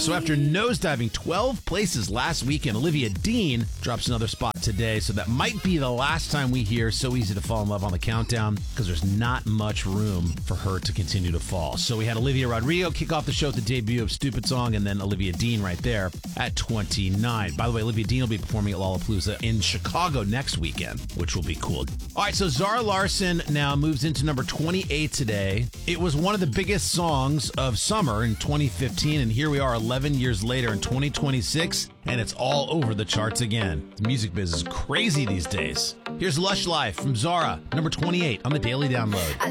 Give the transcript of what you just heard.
So after nosediving 12 places last weekend, Olivia Dean drops another spot today. So that might be the last time we hear So Easy to Fall in Love on the countdown, because there's not much room for her to continue to fall. So we had Olivia Rodrigo kick off the show with the debut of Stupid Song, and then Olivia Dean right there at 29. By the way, Olivia Dean will be performing at Lollapalooza in Chicago next weekend, which will be cool. All right, so Zara Larsson now moves into number 28 today. It was one of the biggest songs of summer in 2015, and here we are 11 years later in 2026, and it's all over the charts again. The music biz is crazy these days. Here's Lush Life from Zara, number 28 on the Daily Download.